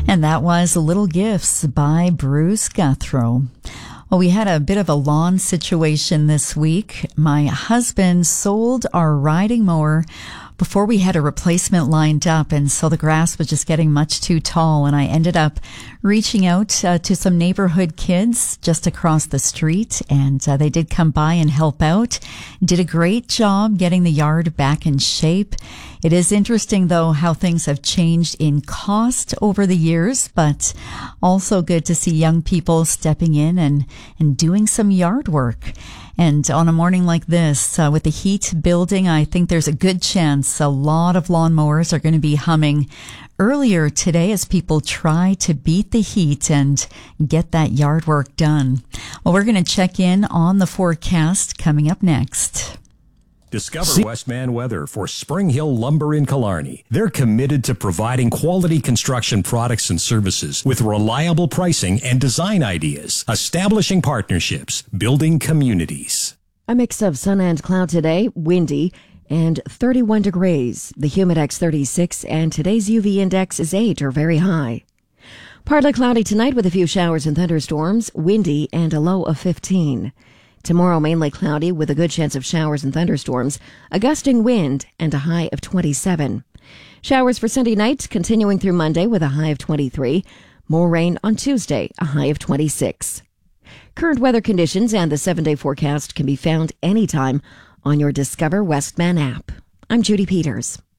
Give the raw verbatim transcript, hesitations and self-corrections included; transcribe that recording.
And that was Little Gifts by Bruce Guthrow. Well, we had a bit of a lawn situation this week. My husband sold our riding mower before we had a replacement lined up, and so the grass was just getting much too tall, and I ended up reaching out uh, to some neighborhood kids just across the street, and uh, they did come by and help out. Did a great job getting the yard back in shape. It is interesting, though, how things have changed in cost over the years, but also good to see young people stepping in and, and doing some yard work. And on a morning like this, uh, with the heat building, I think there's a good chance a lot of lawnmowers are going to be humming earlier today as people try to beat the heat and get that yard work done. Well, we're going to check in on the forecast coming up next. Discover Westman Weather for Spring Hill Lumber in Killarney. They're committed to providing quality construction products and services with reliable pricing and design ideas, establishing partnerships, building communities. A mix of sun and cloud today, windy, and thirty-one degrees. The humidex thirty-six, and today's U V index is eight or very high. Partly cloudy tonight with a few showers and thunderstorms, windy, and a low of fifteen. Tomorrow, mainly cloudy with a good chance of showers and thunderstorms, a gusting wind, and a high of twenty-seven. Showers for Sunday night, continuing through Monday with a high of twenty-three. More rain on Tuesday, a high of twenty-six. Current weather conditions and the seven-day forecast can be found anytime on your Discover Westman app. I'm Judy Peters.